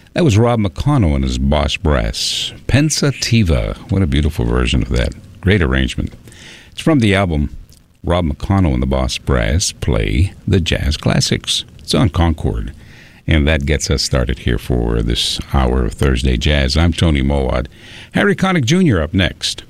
That was Rob McConnell and his Boss Brass. Pensativa. What a beautiful version of that. Great arrangement. It's from the album Rob McConnell and the Boss Brass Play the Jazz Classics. It's on Concord. And that gets us started here for this hour of Thursday Jazz. I'm Tony Mowat. Harry Connick Jr. up next.